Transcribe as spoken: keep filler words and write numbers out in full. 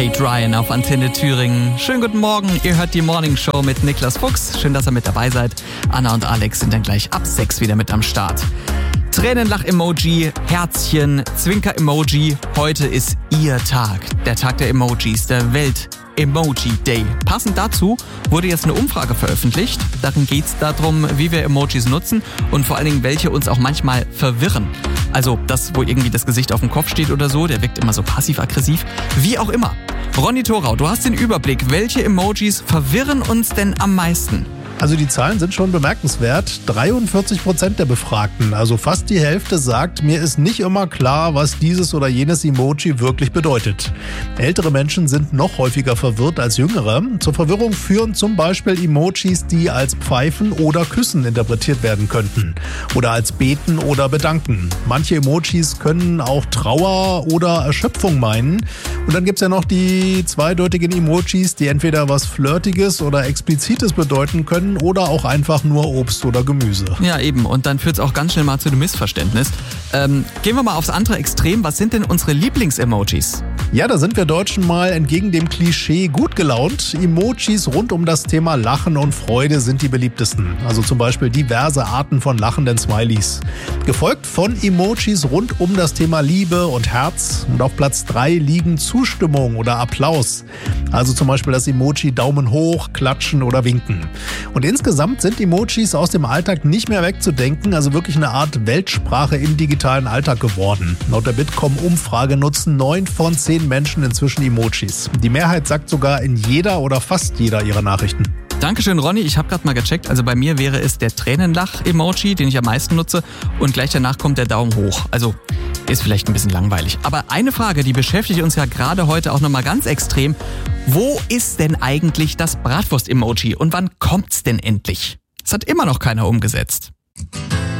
Kate Ryan auf Antenne Thüringen. Schönen guten Morgen, ihr hört die Morning Show mit Niklas Fuchs. Schön, dass ihr mit dabei seid. Anna und Alex sind dann gleich ab sechs wieder mit am Start. Tränenlach-Emoji, Herzchen, Zwinker-Emoji. Heute ist ihr Tag, der Tag der Emojis, der Welt-Emoji Day. Passend dazu wurde jetzt eine Umfrage veröffentlicht. Darin geht es darum, wie wir Emojis nutzen und vor allen Dingen, welche uns auch manchmal verwirren. Also das, wo irgendwie das Gesicht auf dem Kopf steht oder so, der wirkt immer so passiv-aggressiv. Wie auch immer. Ronny Thorau, du hast den Überblick. Welche Emojis verwirren uns denn am meisten? Also die Zahlen sind schon bemerkenswert. dreiundvierzig Prozent der Befragten, also fast die Hälfte, sagt, mir ist nicht immer klar, was dieses oder jenes Emoji wirklich bedeutet. Ältere Menschen sind noch häufiger verwirrt als jüngere. Zur Verwirrung führen zum Beispiel Emojis, die als Pfeifen oder Küssen interpretiert werden könnten. Oder als Beten oder Bedanken. Manche Emojis können auch Trauer oder Erschöpfung meinen. Und dann gibt's ja noch die zweideutigen Emojis, die entweder was Flirtiges oder Explizites bedeuten können oder auch einfach nur Obst oder Gemüse. Ja, eben. Und dann führt es auch ganz schnell mal zu einem Missverständnis. Ähm, gehen wir mal aufs andere Extrem. Was sind denn unsere Lieblings-Emojis? Ja, da sind wir Deutschen mal entgegen dem Klischee gut gelaunt. Emojis rund um das Thema Lachen und Freude sind die beliebtesten. Also zum Beispiel diverse Arten von lachenden Smileys. Gefolgt von Emojis rund um das Thema Liebe und Herz. Und auf Platz drei liegen Zustimmung oder Applaus. Also zum Beispiel das Emoji Daumen hoch, Klatschen oder Winken. Und insgesamt sind Emojis aus dem Alltag nicht mehr wegzudenken, also wirklich eine Art Weltsprache im digitalen Alltag geworden. Laut der Bitkom-Umfrage nutzen neun von zehn Menschen inzwischen Emojis. Die Mehrheit sagt sogar in jeder oder fast jeder ihrer Nachrichten. Dankeschön, Ronny. Ich habe gerade mal gecheckt. Also bei mir wäre es der Tränenlach-Emoji, den ich am meisten nutze. Und gleich danach kommt der Daumen hoch. Also ist vielleicht ein bisschen langweilig. Aber eine Frage, die beschäftigt uns ja gerade heute auch nochmal ganz extrem. Wo ist denn eigentlich das Bratwurst-Emoji und wann kommt's denn endlich? Das hat immer noch keiner umgesetzt.